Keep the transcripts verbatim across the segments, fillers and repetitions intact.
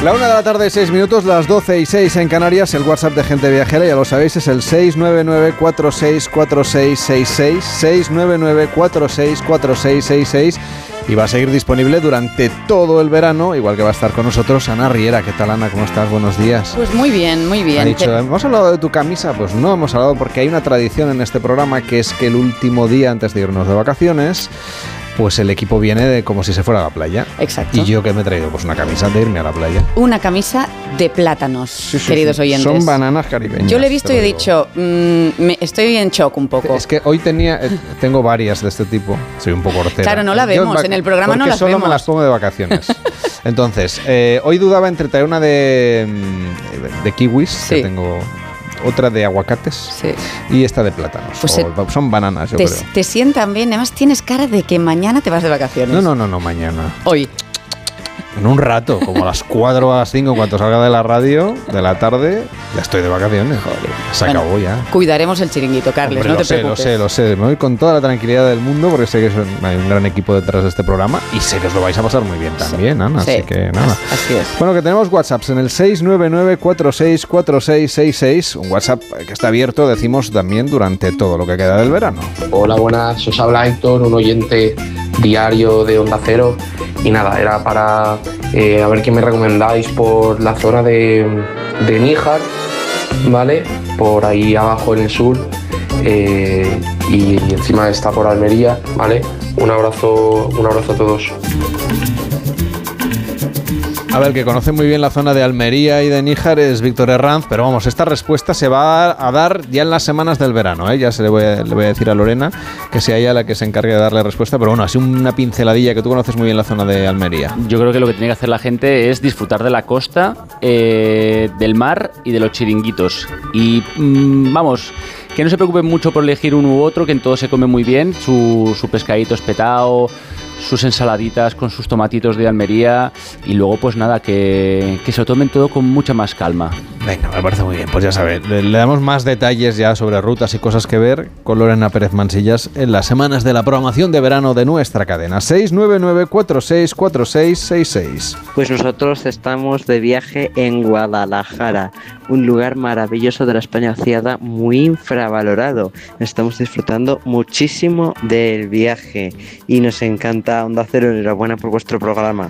La una de la tarde, seis minutos, las doce y seis en Canarias. El WhatsApp de Gente Viajera, ya lo sabéis, es el seis nueve nueve cuatro seis cuatro seis seis seis, seis nueve nueve cuatro seis cuatro seis seis seis, y va a seguir disponible durante todo el verano, igual que va a estar con nosotros Ana Riera. ¿Qué tal, Ana? ¿Cómo estás? Buenos días. Pues muy bien, muy bien. Ha dicho, ¿hemos hablado de tu camisa? Pues no hemos hablado, porque hay una tradición en este programa, que es que el último día antes de irnos de vacaciones, pues el equipo viene de como si se fuera a la playa. Exacto. ¿Y yo qué me he traído? Pues una camisa de irme a la playa. Una camisa de plátanos, sí, sí, queridos sí. oyentes. Son bananas caribeñas. Yo lo he visto y he dicho, mmm, me, estoy en shock un poco. Es que hoy tenía, eh, tengo varias de este tipo. Soy un poco hortera. Claro, no la vemos, yo, en el programa no las solo vemos. Solo me las pongo de vacaciones. Entonces, eh, hoy dudaba entre traer una de, de kiwis, sí. que tengo... otra de aguacates, sí. y esta de plátanos. Pues o, son bananas, yo te, creo. Te sientan bien, además tienes cara de que mañana te vas de vacaciones. No, no, no, no, mañana. Hoy. En un rato, como a las cuatro o a las cinco, cuando salga de la radio, de la tarde, ya estoy de vacaciones. Joder. Se bueno, acabó ya. Cuidaremos el chiringuito, Carles, Hombre, no lo te sé, preocupes. Lo sé, lo sé, me voy con toda la tranquilidad del mundo, porque sé que son, hay un gran equipo detrás de este programa, y sé que os lo vais a pasar muy bien también, sí. Ana, sí. así que nada. Así es. Bueno, que tenemos WhatsApps en el seis nueve nueve cuatro seis cuatro seis seis seis, un WhatsApp que está abierto, decimos, también durante todo lo que queda del verano. Hola, buenas, os habla Héctor, un oyente diario de Onda Cero, y nada, era para eh, a ver qué me recomendáis por la zona de, de Níjar, ¿vale? Por ahí abajo en el sur, eh, y encima está por Almería, ¿vale? Un abrazo, un abrazo a todos. A ver, que conoce muy bien la zona de Almería y de Níjar es Víctor Herranz, pero vamos, esta respuesta se va a dar ya en las semanas del verano, ¿eh? Ya se le voy, a, le voy a decir a Lorena que sea ella la que se encargue de darle respuesta, pero bueno, así una pinceladilla, que tú conoces muy bien la zona de Almería. Yo creo que lo que tiene que hacer la gente es disfrutar de la costa, eh, del mar y de los chiringuitos. Y mmm, vamos... que no se preocupen mucho por elegir uno u otro, que en todo se come muy bien, su, su pescadito espetado, sus ensaladitas con sus tomatitos de Almería, y luego pues nada, que, que se lo tomen todo con mucha más calma. Venga, me parece muy bien, pues ya sabéis, le, le damos más detalles ya sobre rutas y cosas que ver con Lorena Pérez Mansillas en las semanas de la programación de verano de nuestra cadena. seis nueve nueve cuatro seis cuatro seis seis seis. Pues nosotros estamos de viaje en Guadalajara, un lugar maravilloso de la España vaciada, muy infravalorado. Estamos disfrutando muchísimo del viaje y nos encanta Onda Cero. Enhorabuena por vuestro programa.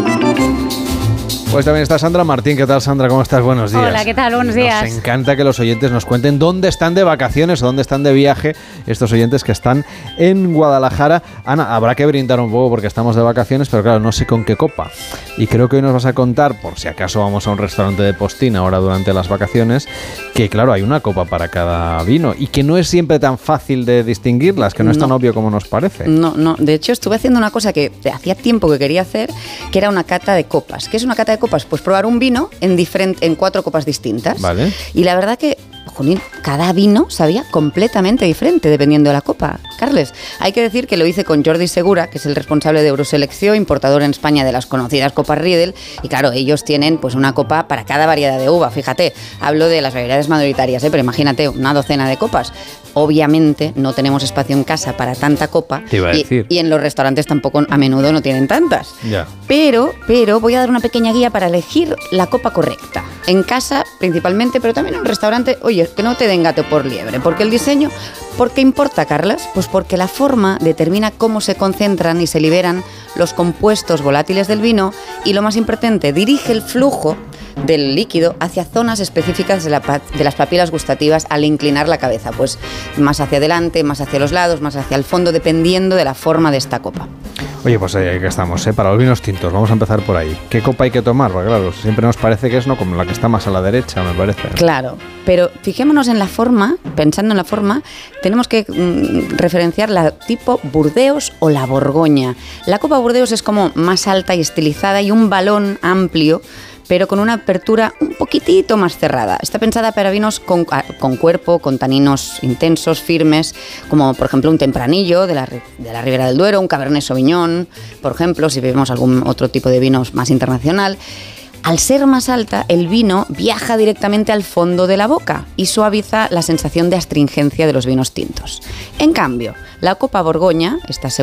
Pues también está Sandra Martín. ¿Qué tal, Sandra? ¿Cómo estás? Buenos días. Hola, ¿qué tal? Buenos días. Nos encanta que los oyentes nos cuenten dónde están de vacaciones o dónde están de viaje estos oyentes que están en Guadalajara. Ana, habrá que brindar un poco porque estamos de vacaciones, pero claro, no sé con qué copa. Y creo que hoy nos vas a contar, por si acaso vamos a un restaurante de postín ahora durante las vacaciones, que claro, hay una copa para cada vino y que no es siempre tan fácil de distinguirlas, que no es tan no. obvio como nos parece. No, no. De hecho, estuve haciendo una cosa que hacía tiempo que quería hacer, que era una cata de copas. ¿Qué es una cata de copas? Pues probar un vino en, diferente, en cuatro copas distintas. Vale. Y la verdad que, jolín, cada vino sabía completamente diferente dependiendo de la copa. Carles, hay que decir que lo hice con Jordi Segura, que es el responsable de Euroselección, importador en España de las conocidas copas Riedel, y claro, ellos tienen pues una copa para cada variedad de uva. Fíjate, hablo de las variedades mayoritarias, ¿eh? Pero imagínate una docena de copas. Obviamente no tenemos espacio en casa para tanta copa. Te iba a decir. Y, y en los restaurantes tampoco a menudo no tienen tantas. Ya. Pero, pero voy a dar una pequeña guía para elegir la copa correcta. En casa principalmente, pero también en un restaurante. Oye, que no te den gato por liebre, porque el diseño, ¿por qué importa, Carlas? Pues porque la forma determina cómo se concentran y se liberan los compuestos volátiles del vino, y lo más importante, dirige el flujo del líquido hacia zonas específicas de, la, de las papilas gustativas al inclinar la cabeza, pues más hacia adelante, más hacia los lados, más hacia el fondo, dependiendo de la forma de esta copa. Oye, pues ahí que estamos, ¿eh? Para los vinos tintos, vamos a empezar por ahí. ¿Qué copa hay que tomar? Porque claro, siempre nos parece que es no como la que está más a la derecha, me parece. Claro, pero fijémonos en la forma, pensando en la forma, tenemos que mm, referenciar la tipo Burdeos o la Borgoña. La copa Burdeos es como más alta y estilizada y un balón amplio, pero con una apertura un poquitito más cerrada. Está pensada para vinos con, con cuerpo, con taninos intensos, firmes, como por ejemplo un Tempranillo de la, de la Ribera del Duero, un Cabernet Sauvignon, por ejemplo, si vemos algún otro tipo de vinos más internacional. Al ser más alta, el vino viaja directamente al fondo de la boca y suaviza la sensación de astringencia de los vinos tintos. En cambio, la copa Borgoña, esta